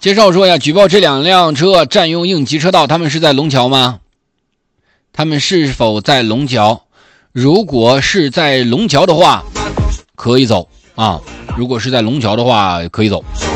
介绍说呀，举报这2辆车占用应急车道，他们是在龙桥吗？他们是否在龙桥？如果是在龙桥的话，可以走啊。如果是在龙桥的话，可以走。